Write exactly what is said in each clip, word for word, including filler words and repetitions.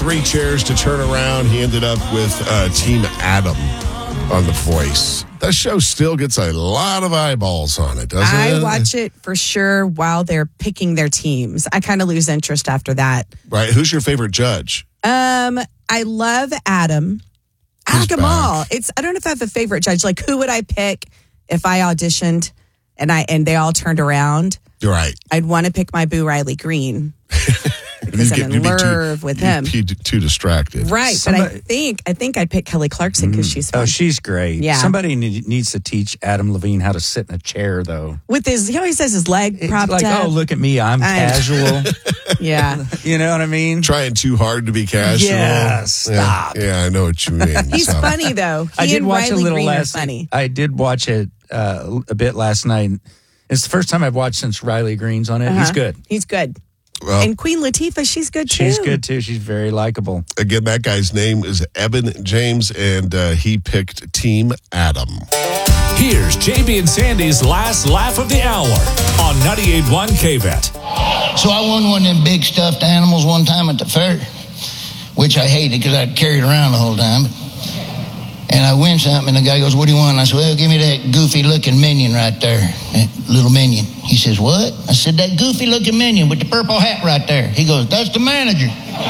three chairs to turn around. He ended up with uh, Team Adam on The Voice. That show still gets a lot of eyeballs on it, doesn't I it? I watch it for sure while they're picking their teams. I kind of lose interest after that. Right. Who's your favorite judge? Um, I love Adam. I He's like them back. all. It's I don't know if I have a favorite judge. Like, who would I pick if I auditioned and I and they all turned around? You're right. I'd want to pick my Boo Riley Green because You'd I'm get- in you'd be too- love with him. You'd be too distracted. Right, Somebody- but I think I think I'd pick Kelly Clarkson because she's fun. Oh, she's great. Yeah. Somebody need, needs to teach Adam Levine how to sit in a chair, though. with his, he always has his leg It's propped like, up. oh, look at me, I'm I- casual. Yeah, You know what I mean? Trying too hard to be casual. Yeah, stop. Yeah, yeah, I know what you mean. he's So, funny though. He I did and watch Riley a little Green are last. funny. I did watch it uh, a bit last night. It's the first time I've watched since Riley Green's on it. He's Uh-huh. good. He's good. Well, And Queen Latifah, she's good too. She's good too. She's very likable. again, that guy's name is Evan James, and uh, he picked Team Adam. Here's J B and Sandy's last laugh of the hour on ninety-eight point one K V E T. So I won one of them big stuffed animals one time at the fair, which I hated because I'd carry it around the whole time. And I win something, and the guy goes, "What do you want?" And I said, "Well, give me that goofy-looking minion right there, that little minion." He says, "What?" I said, "That goofy-looking minion with the purple hat right there." He goes, "That's the manager."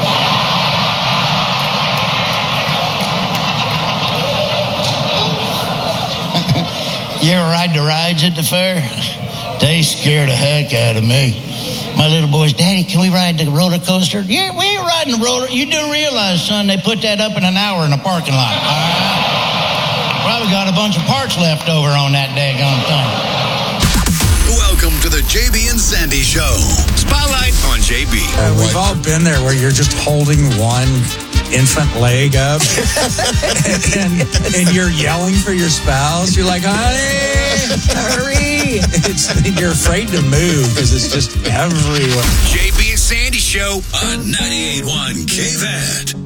You ever ride the rides at the fair? They scare the heck out of me. My little boys, "Daddy, can we ride the roller coaster?" "Yeah, we ain't riding the roller." You do realize, son, they put that up in an hour in the parking lot. All right? Probably got a bunch of parts left over on that daggone thing. Welcome to the J B and Sandy Show. Spotlight on J B. Uh, we've all been there where you're just holding one infant leg up and, and you're yelling for your spouse. You're like, honey, hurry. It's, you're afraid to move because it's just everywhere. J B and Sandy Show on ninety-eight point one K V E T.